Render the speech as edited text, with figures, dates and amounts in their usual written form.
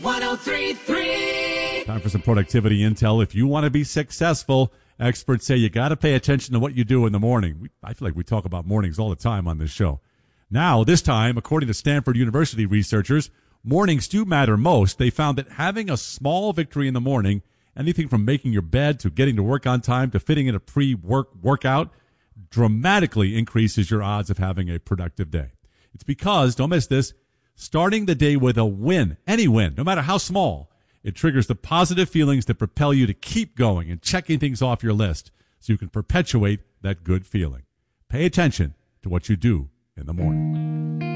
103.3. Time for some productivity intel. If you want to be successful, experts say you got to pay attention to what you do in the morning. I feel like we talk about mornings all the time on this show. Now, this time, according to Stanford University researchers, mornings do matter most. They found that having a small victory in the morning, anything from making your bed to getting to work on time to fitting in a workout, dramatically increases your odds of having a productive day. It's because, don't miss this, starting the day with a win, any win, no matter how small, it triggers the positive feelings that propel you to keep going and checking things off your list so you can perpetuate that good feeling. Pay attention to what you do in the morning.